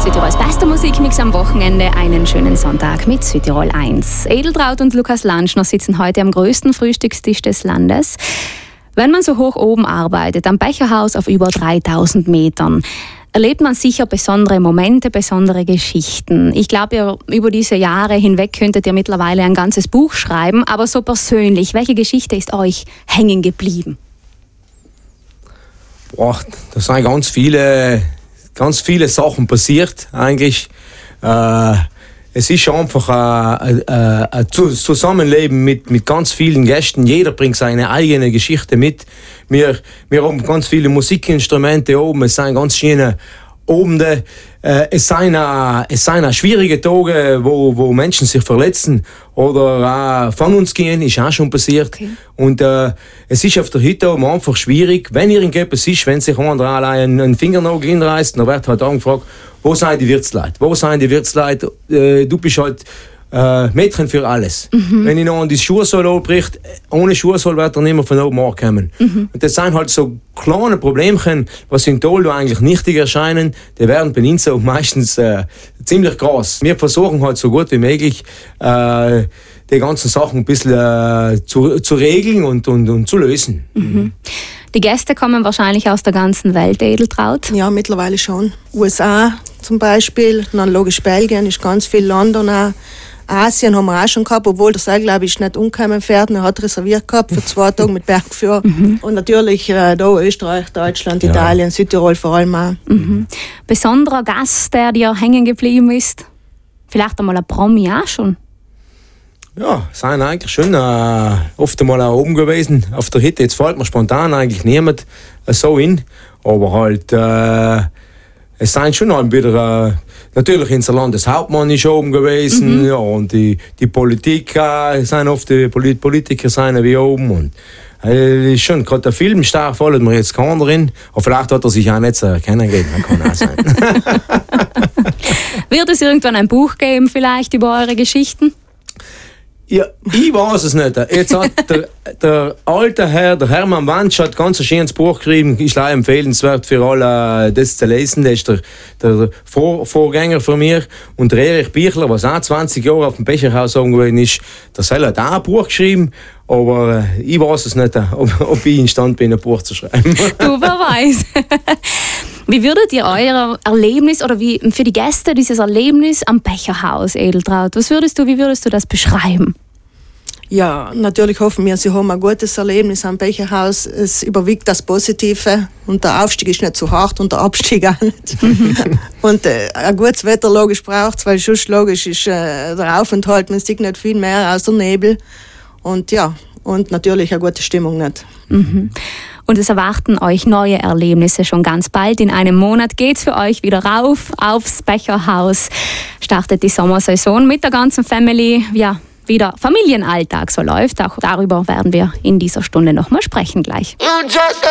Südtirols bester Musikmix am Wochenende. Einen schönen Sonntag mit Südtirol 1. Edeltraud und Lukas Lantschner sitzen heute am größten Frühstückstisch des Landes. Wenn man so hoch oben arbeitet, am Becherhaus auf über 3000 Metern, erlebt man sicher besondere Momente, besondere Geschichten. Ich glaube, über diese Jahre hinweg könntet ihr mittlerweile ein ganzes Buch schreiben. Aber so persönlich, welche Geschichte ist euch hängen geblieben? Boah, da sind ganz viele Sachen passiert eigentlich. Es ist einfach ein Zusammenleben mit ganz vielen Gästen. Jeder bringt seine eigene Geschichte mit. Wir haben ganz viele Musikinstrumente oben. Es sind ganz schöne Abende. Es sind auch schwierige Tage, wo Menschen sich verletzen oder von uns gehen, ist auch schon passiert. Okay. Und es ist auf der Hütte oben einfach schwierig, wenn irgendetwas ist, wenn sich einer allein einen Fingernagel hinreißt, dann wird halt angefragt, wo sind die Wirtsleute? Wo sind die Wirtsleute? Du bist halt Mädchen für alles. Mhm. Wenn ich noch an die Schuhsohle anbricht, ohne Schuhsohle wird er nicht mehr von oben ankommen. Mhm. Und das sind halt so kleine Problemchen, was in Toldo eigentlich nichtig erscheinen, die werden bei uns auch meistens ziemlich groß. Wir versuchen halt so gut wie möglich, die ganzen Sachen ein bisschen zu regeln und zu lösen. Mhm. Die Gäste kommen wahrscheinlich aus der ganzen Welt, Edeltraud? Ja, mittlerweile schon. USA zum Beispiel, dann logisch Belgien ist ganz viel, London auch. Asien haben wir auch schon gehabt, obwohl der Seil, glaube ich, nicht umgekommen fährt. Er hat reserviert gehabt für 2 Tage mit Bergführer. Mhm. Und natürlich da Österreich, Deutschland, Italien, Südtirol vor allem auch. Mhm. Besonderer Gast, der dir hängen geblieben ist? Vielleicht einmal ein Promi auch schon? Ja, sind eigentlich schon oft einmal auch oben gewesen auf der Hütte. Jetzt fällt mir spontan eigentlich niemand so hin. Aber halt, es sind schon halt wieder, natürlich unser Landeshauptmann ist oben gewesen, ja, und die Politik, sind oft die Politiker sind wie oben. Und ist schon, gerade der Filmstar fällt mir jetzt keiner drin. Aber vielleicht hat er sich auch nicht so kennengelernt, kann auch sein. Wird es irgendwann ein Buch geben, vielleicht über eure Geschichten? Ja, ich weiß es nicht. Jetzt hat der alte Herr, der Hermann Wantsch, hat ganz ein schönes Buch geschrieben. Ist leider empfehlenswert für alle, das zu lesen. Das ist der Vorgänger von mir. Und der Erich Bichler, was auch 20 Jahre auf dem Becherhaus gewesen ist, der selber hat auch ein Buch geschrieben. Aber ich weiß es nicht, ob ich imstande bin, ein Buch zu schreiben. Du, wer weiß. Wie würdet ihr euer Erlebnis oder wie für die Gäste dieses Erlebnis am Becherhaus, Edeltraud, wie würdest du das beschreiben? Ja, natürlich hoffen wir, sie haben ein gutes Erlebnis am Becherhaus. Es überwiegt das Positive und der Aufstieg ist nicht zu hart und der Abstieg auch nicht. Und ein gutes Wetter logisch braucht es, weil sonst logisch ist der Aufenthalt, man sieht nicht viel mehr aus der Nebel. Und ja, und natürlich eine gute Stimmung nicht. Mhm. Und es erwarten euch neue Erlebnisse schon ganz bald. In einem Monat geht's für euch wieder rauf aufs Becherhaus. Startet die Sommersaison mit der ganzen Family. Ja, wieder Familienalltag so läuft. Auch darüber werden wir in dieser Stunde nochmal sprechen gleich.